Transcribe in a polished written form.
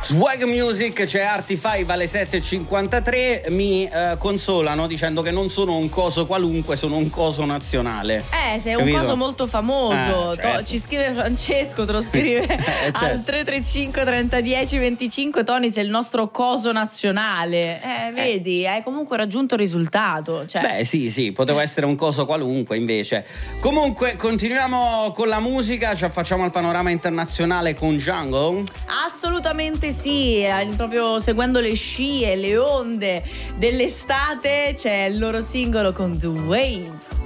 Swag Music, c'è Artify alle 7.53, mi consolano dicendo che non sono un coso qualunque, sono un coso nazionale. Sei un capito? coso molto famoso. Certo. Ci scrive Francesco, te lo scrive certo. al 335 30 10 25. Tony, sei il nostro coso nazionale. Vedi, hai comunque raggiunto il risultato. Beh, sì, poteva essere un coso qualunque invece. Comunque, continuiamo con la musica, ci affacciamo al panorama internazionale con Jungle. Assolutamente sì, proprio seguendo le scie, le onde dell'estate, c'è il loro singolo con The Wave.